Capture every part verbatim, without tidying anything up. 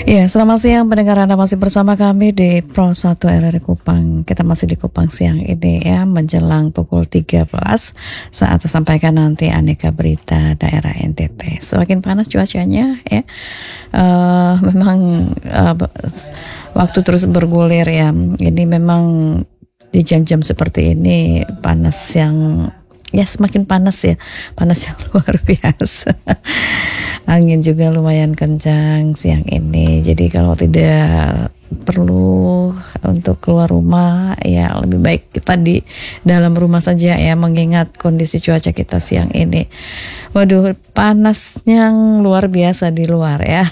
Ya, selamat siang pendengar, Anda masih bersama kami di Pro satu R R I Kupang. Kita masih di Kupang siang ini ya, menjelang pukul tiga belas saat sampaikan nanti aneka berita daerah N T T. Semakin panas cuacanya ya. Uh, memang uh, waktu terus bergulir ya. Ini memang di jam-jam seperti ini panas yang ya semakin panas ya, panas yang luar biasa. Angin juga lumayan kencang siang ini. Jadi kalau tidak perlu untuk keluar rumah, ya lebih baik kita di dalam rumah saja ya, mengingat kondisi cuaca kita siang ini. Waduh, panasnya luar biasa di luar ya.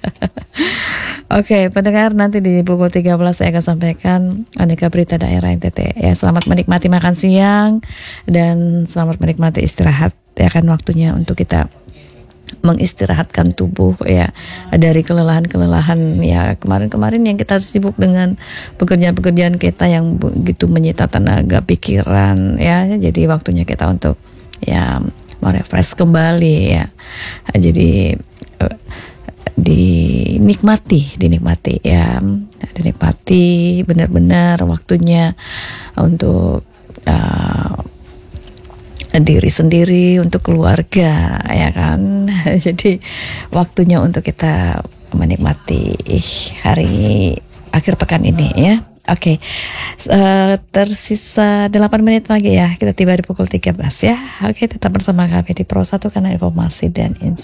Oke, pendengar, nanti di pukul tiga belas saya akan sampaikan aneka berita daerah N T T. Ya, selamat menikmati makan siang dan selamat menikmati istirahat. Ya kan waktunya untuk kita mengistirahatkan tubuh ya dari kelelahan-kelelahan ya kemarin-kemarin yang kita sibuk dengan pekerjaan-pekerjaan kita yang begitu menyita tenaga pikiran ya. Jadi waktunya kita untuk ya merefresh kembali ya. Jadi dinikmati, dinikmati ya, dinikmati benar-benar waktunya untuk uh, diri sendiri, untuk keluarga ya kan. Jadi waktunya untuk kita menikmati hari akhir pekan ini ya. Oke, okay. uh, tersisa delapan menit lagi ya, kita tiba di pukul tiga belas ya. Oke, okay, tetap bersama kami di Pro satu karena informasi dan inspirasi.